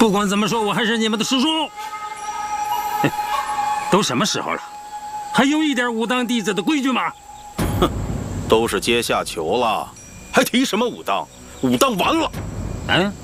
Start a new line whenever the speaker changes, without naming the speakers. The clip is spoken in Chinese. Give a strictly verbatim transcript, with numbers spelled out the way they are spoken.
不管怎么说，我还是你们的师叔。都什么时候了，还有一点武当弟子的规矩吗？
哼，都是阶下囚了，还提什么武当？武当完了。
嗯。